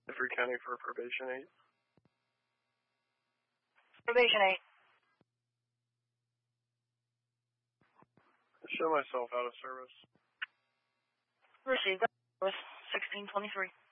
Every County for probation 8. Probation 8. Show myself out of service. Received. 1623.